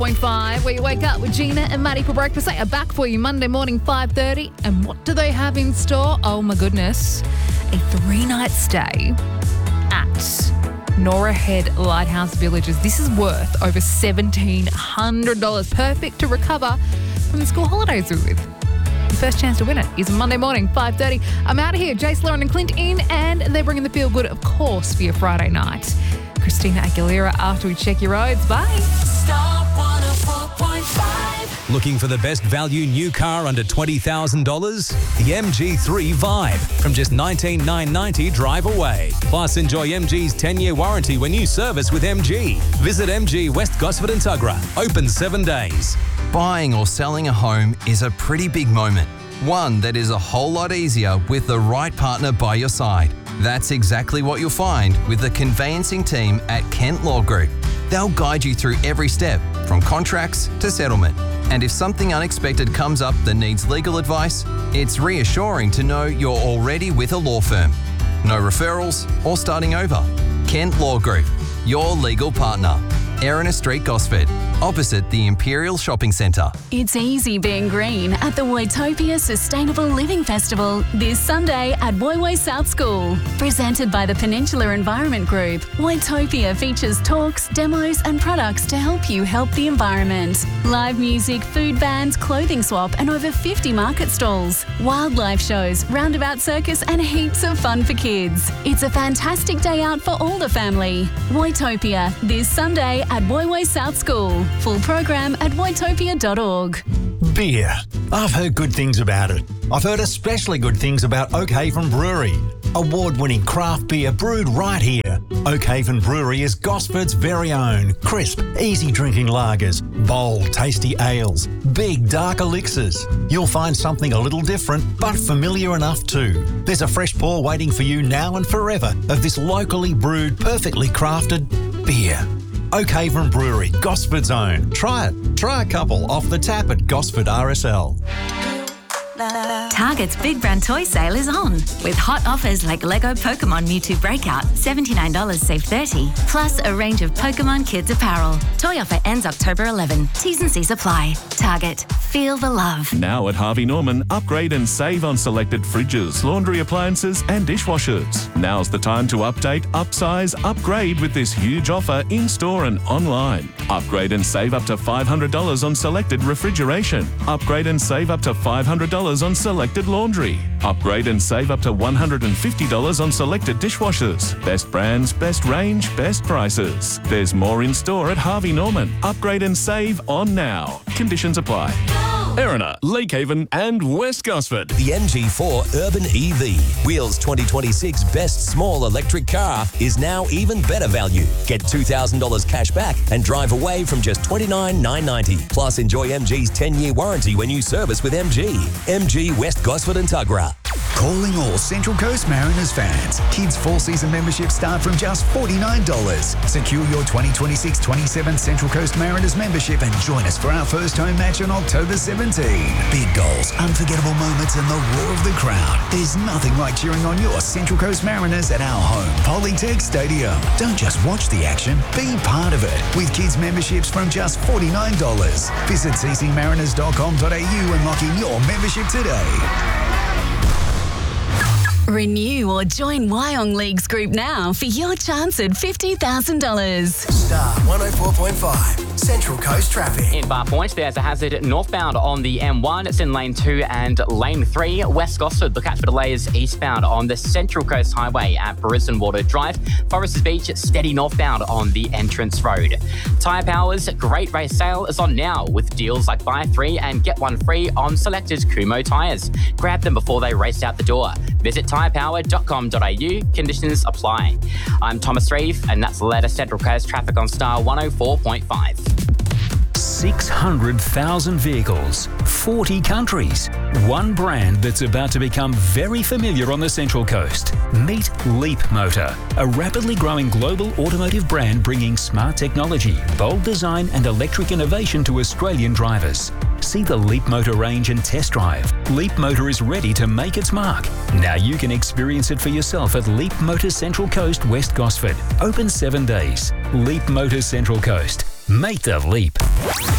104.5, where you wake up with Gina and Maddie for breakfast. They are back for you Monday morning, 5:30. And what do they have in store? Oh my goodness. A 3-night stay at Nora Head Lighthouse Villages. This is worth over $1,700. Perfect to recover from the school holidays we're with. The first chance to win it is Monday morning, 5:30. I'm out of here. Jace, Lauren and Clint in, and they're bringing the feel good, of course, for your Friday night. Christina Aguilera after we check your roads. Bye. Star 104.5. Looking for the best value new car under $20,000? The MG3 Vibe from just $19,990 drive away. Plus, enjoy MG's 10-year warranty when you service with MG. Visit MG West Gosford and Tuggerah. Open 7 days. Buying or selling a home is a pretty big moment. One that is a whole lot easier with the right partner by your side. That's exactly what you'll find with the conveyancing team at Kent Law Group. They'll guide you through every step, from contracts to settlement. And if something unexpected comes up that needs legal advice, it's reassuring to know you're already with a law firm. No referrals or starting over. Kent Law Group, your legal partner. Erina Street, Gosford, opposite the Imperial Shopping Centre. It's easy being green at the Waitopia Sustainable Living Festival this Sunday at Woy Woy South School. Presented by the Peninsula Environment Group, Waitopia features talks, demos and products to help you help the environment. Live music, food bands, clothing swap and over 50 market stalls. Wildlife shows, roundabout circus and heaps of fun for kids. It's a fantastic day out for all the family. Waitopia this Sunday at Woy Woy South School. Full program at waitopia.org. Beer. I've heard good things about it. I've heard especially good things about Oakhaven Brewery. Award-winning craft beer brewed right here. Oakhaven Brewery is Gosford's very own crisp, easy-drinking lagers, bold, tasty ales, big, dark elixirs. You'll find something a little different, but familiar enough too. There's a fresh pour waiting for you now and forever of this locally brewed, perfectly crafted beer. Oakhaven Brewery, Gosford's own. Try it. Try a couple off the tap at Gosford RSL. Target's Big Brand Toy Sale is on, with hot offers like Lego Pokemon Mewtwo Breakout, $79 save $30, plus a range of Pokemon Kids apparel. Toy offer ends October 11. T's and C's apply. Target. Feel the love. Now at Harvey Norman, upgrade and save on selected fridges, laundry appliances and dishwashers. Now's the time to update, upsize, upgrade with this huge offer in-store and online. Upgrade and save up to $500 on selected refrigeration. Upgrade and save up to $500 on selected laundry. Upgrade and save up to $150 on selected dishwashers. Best brands, best range, best prices. There's more in store at Harvey Norman. Upgrade and save on now. Conditions apply. Erina, Lakehaven and West Gosford. The MG4 Urban EV, Wheels 2026 best small electric car, is now even better value. Get $2,000 cash back and drive away from just $29,990. Plus, enjoy MG's 10-year warranty when you service with MG. MG West Gosford and Tuggerah. Calling all Central Coast Mariners fans. Kids' full-season memberships start from just $49. Secure your 2026-27 Central Coast Mariners membership and join us for our first home match on October 17. Big goals, unforgettable moments and the roar of the crowd. There's nothing like cheering on your Central Coast Mariners at our home, Polytech Stadium. Don't just watch the action, be part of it. With kids' memberships from just $49. Visit ccmariners.com.au and lock in your membership today. Renew or join Wyong Leagues Group now for your chance at $50,000. Star 104.5, Central Coast Traffic. In Bar Point, there's a hazard northbound on the M1. It's in lane 2 and lane 3. West Gosford, look out for delays eastbound on the Central Coast Highway at Brisbane Water Drive. Foresters Beach, steady northbound on the Entrance Road. Tyre Power's Great Race Sale is on now with deals like buy 3 and get 1 free on selected Kumho tyres. Grab them before they race out the door. Visit tyrepower.com.au. Conditions apply. I'm Thomas Reeve, and that's the latest Central Coast traffic on Star 104.5. 600,000 vehicles, 40 countries, one brand that's about to become very familiar on the Central Coast. Meet Leap Motor, a rapidly growing global automotive brand bringing smart technology, bold design and electric innovation to Australian drivers. See the Leap Motor range and test drive. Leap Motor is ready to make its mark. Now you can experience it for yourself at Leap Motor Central Coast, West Gosford. Open 7 days. Leap Motor Central Coast. Make the leap.